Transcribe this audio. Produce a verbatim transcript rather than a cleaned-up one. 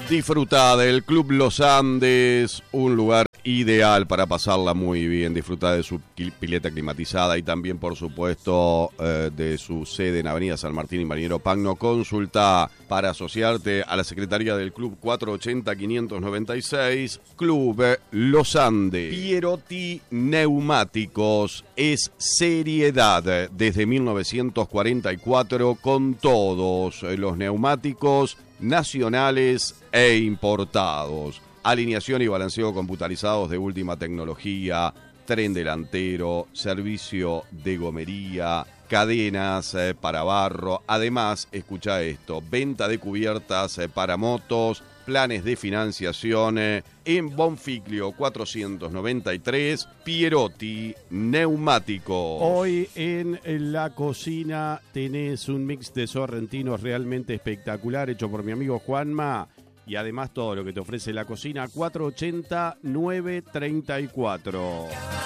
Disfruta del Club Los Andes, un lugar ideal para pasarla muy bien. Disfruta de su pileta climatizada y también, por supuesto, eh, de su sede en Avenida San Martín y Marinero Pagno. Consulta para asociarte a la Secretaría del Club cuatro ochenta, quinientos noventa y seis. Club Los Andes. Pierotti Neumáticos es seriedad desde mil novecientos cuarenta y cuatro con todos los neumáticos nacionales e importados. Alineación y balanceo computarizados de última tecnología, tren delantero, servicio de gomería, cadenas eh, para barro. Además, escucha esto, venta de cubiertas eh, para motos, planes de financiación eh, en Bonfiglio cuatrocientos noventa y tres, Pierotti Neumáticos. Hoy en la cocina tenés un mix de sorrentinos realmente espectacular hecho por mi amigo Juanma. Y además todo lo que te ofrece la cocina, cuatro ochenta, nueve treinta y cuatro.